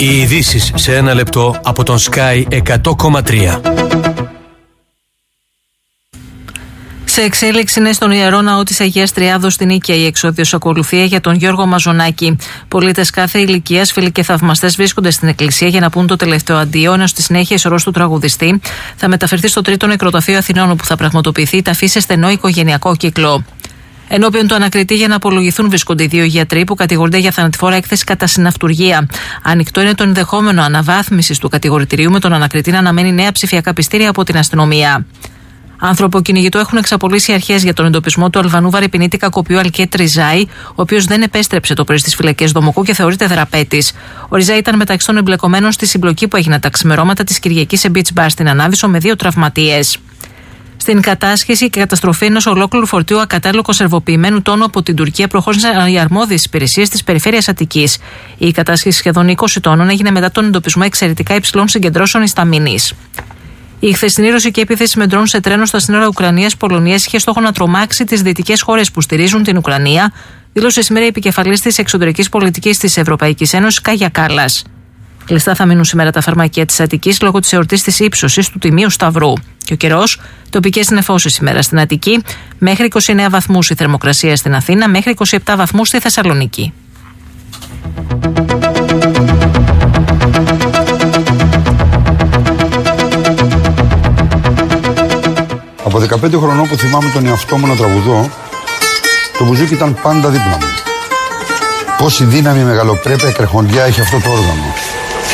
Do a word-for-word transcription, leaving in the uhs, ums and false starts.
Οι ειδήσεις σε ένα λεπτό από τον Sky εκατό κόμμα τρία. Σε εξέλιξη είναι στον Ιερό Ναό της Αγίας Τριάδος στην Νίκαια η εξώδιος ακολουθία για τον Γιώργο Μαζονάκη. Πολίτες κάθε ηλικίας, φίλοι και θαυμαστές βρίσκονται στην εκκλησία για να πούν το τελευταίο αντίο, ενώ στη συνέχεια η σωρός του τραγουδιστή θα μεταφερθεί στο τρίτο νεκροταφείο Αθηνών, όπου θα πραγματοποιηθεί η ταφή σε στενό οικογενειακό κύκλο. Ενώπιον του ανακριτή για να απολογηθούν βρίσκονται οι δύο γιατροί που κατηγορούνται για θανατηφόρα έκθεση κατά συναυτουργία. Ανοιχτό είναι το ενδεχόμενο αναβάθμισης του κατηγορητηρίου, με τον ανακριτή να αναμένει νέα ψηφιακά πιστήρια από την αστυνομία. Άνθρωπο κυνηγητό έχουν εξαπολύσει αρχές για τον εντοπισμό του Αλβανού βαρεπινίτη κακοποιού Αλκέτ Ριζάη, ο οποίος δεν επέστρεψε το πρωί στις φυλακές Δομοκού και θεωρείται δραπέτης. Ο Ριζάη ήταν μεταξύ των εμπλεκομένων στη συμπλοκή που έγινε τα ξημερώματα της Κυριακής σε beach bar στην Ανάβησο με δύο τραυματίες. Στην κατάσχεση και καταστροφή ενός ολόκληρου φορτίου ακατάλληλου κονσερβοποιημένου τόνου από την Τουρκία προχώρησαν οι αρμόδιες υπηρεσίες της περιφέρειας Αττικής. Η κατάσχεση σχεδόν είκοσι τόνων έγινε μετά τον εντοπισμό εξαιρετικά υψηλών συγκεντρώσεων ισταμίνης. Η χθεσινή ρωσική επίθεση με ντρόουν σε τρένο στα σύνορα Ουκρανίας-Πολωνίας είχε στόχο να τρομάξει τις δυτικές χώρες που στηρίζουν την Ουκρανία, δήλωσε σήμερα η επικεφαλής της εξωτερικής πολιτικής της Ευρωπαϊκής Ένωσης, Κάγια Κάλλας. Κλειστά θα μείνουν σήμερα τα φαρμακεία της Αττικής λόγω της εορτής της ύψωσης του Τιμίου Σταυρού. Και ο καιρός, τοπικές νεφώσεις σήμερα στην Αττική, μέχρι είκοσι εννέα βαθμούς η θερμοκρασία στην Αθήνα, μέχρι είκοσι επτά βαθμούς στη Θεσσαλονίκη. Από δεκαπέντε χρονών που θυμάμαι τον εαυτό μου να τραγουδώ, το μπουζούκι ήταν πάντα δίπλα μου. Πόση δύναμη, μεγαλοπρέπεια, κρεχοντιά έχει αυτό το όργανο.